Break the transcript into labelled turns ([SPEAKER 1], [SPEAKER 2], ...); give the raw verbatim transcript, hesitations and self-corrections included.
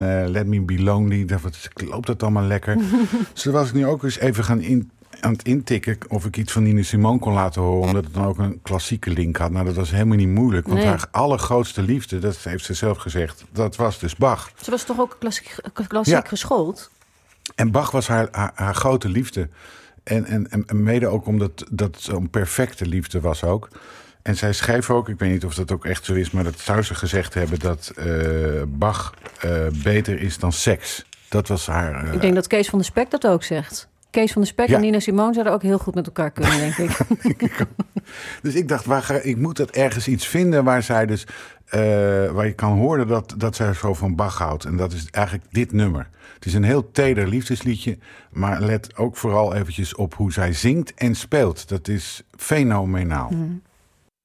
[SPEAKER 1] Uh, Let Me Be Lonely, dat loopt dat allemaal lekker. Dus toen was ik nu ook eens even gaan in, aan het intikken of ik iets van Nina Simone kon laten horen, omdat het dan ook een klassieke link had. Nou, dat was helemaal niet moeilijk, want nee. haar allergrootste liefde, dat heeft ze zelf gezegd, dat was dus Bach.
[SPEAKER 2] Ze was toch ook klassiek, klassiek ja. geschoold?
[SPEAKER 1] En Bach was haar, haar, haar grote liefde. En, en, en mede ook omdat dat zo'n perfecte liefde was ook. En zij schreef ook, ik weet niet of dat ook echt zo is, maar dat zou ze gezegd hebben dat uh, Bach uh, beter is dan seks. Dat was haar... Uh,
[SPEAKER 2] ik denk dat Kees van der Spek dat ook zegt. Kees van der Spek ja. en Nina Simone zouden ook heel goed met elkaar kunnen, denk ik.
[SPEAKER 1] Dus ik dacht, waar ga, ik moet dat ergens iets vinden waar zij dus... Uh, waar je kan horen dat, dat zij zo van Bach houdt. En dat is eigenlijk dit nummer. Het is een heel teder liefdesliedje, maar let ook vooral eventjes op hoe zij zingt en speelt. Dat is fenomenaal. Mm.